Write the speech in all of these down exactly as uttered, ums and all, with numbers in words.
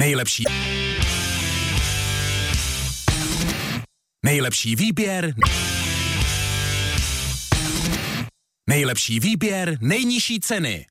Nejlepší. Nejlepší výběr. Nejlepší výběr, nejnižší ceny.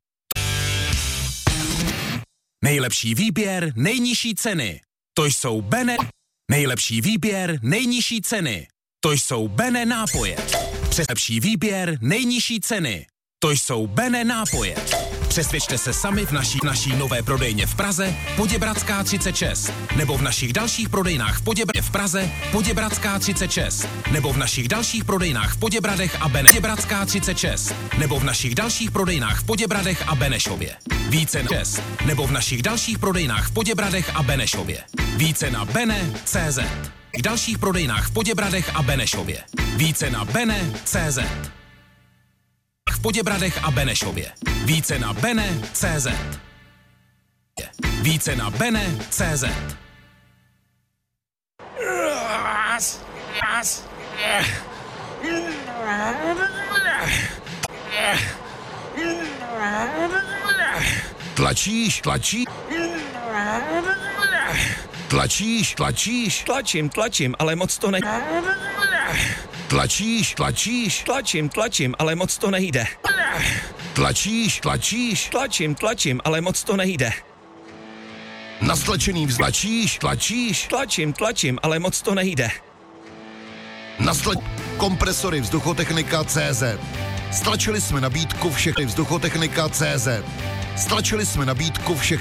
Nejlepší výběr, nejnižší ceny. To jsou Bene. Nejlepší výběr, nejnižší ceny. To jsou Bene nápoje. Přes lepší výběr, nejnižší ceny. To jsou Bene nápoje. Přesvědčte se sami v naší, naší nové prodejně v Praze, Poděbradská třicet šest, nebo v našich dalších prodejnách v Poděbradě v Praze, Poděbradská třicet šest, nebo v našich dalších prodejnách v Poděbradech a Benešově. Poděbradská třicet šest, nebo v našich dalších prodejnách v Poděbradech a Benešově. Více na šest, nebo v našich dalších prodejnách v Poděbradech a Benešově. Více na bene tečka cé zet. V dalších prodejnách v Poděbradech a Benešově. Více na bene tečka cé zet. V Poděbradech a Benešově. Více na bene tečka cé zet. Více na bene tečka cé zet. Tlačíš, tlačíš. Tlačíš, tlačíš. Tlačím, tlačím, ale moc to ne... Tlačíš, tlačíš. Tlačím, tlačím, ale moc to nejde. Tlačíš, tlačíš. Tlačím, tlačím, ale moc to nejde. Na stlačený vztlačíš, tlačíš. Tlačím, tlačím, ale moc to nejde. Na stla... Kompresory Vzduchotechnika tečka cé zet. Stlačili jsme nabídku všechny Vzduchotechnika tečka cé zet. Stlačili jsme nabídku všech